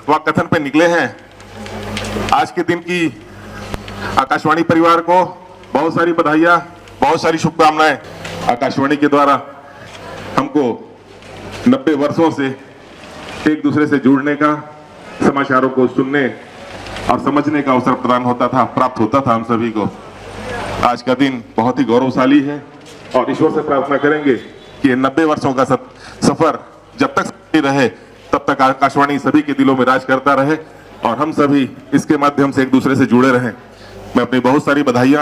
व कथन पे निकले हैं। आज के दिन की आकाशवाणी परिवार को बहुत सारी बधाइयां, बहुत सारी शुभकामनाएं। आकाशवाणी के द्वारा हमको 90 वर्षों से एक दूसरे से जुड़ने का, समाचारों को सुनने और समझने का अवसर प्रदान होता था, प्राप्त होता था हम सभी को। आज का दिन बहुत ही गौरवशाली है और ईश्वर से प्रार्थना करेंगे कि ये 90 वर्षों का सफर जब तक रहे तब तक आकाशवाणी सभी के दिलों में राज करता रहे और हम सभी इसके माध्यम से एक दूसरे से जुड़े रहें। मैं अपनी बहुत सारी बधाइयां